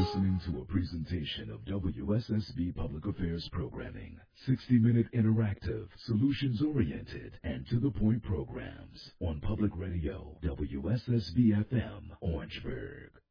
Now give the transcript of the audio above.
listening to a presentation of WSSB Public Affairs Programming. 60-minute interactive, solutions-oriented, and to-the-point programs on Public Radio, WSSB FM, Orangeburg.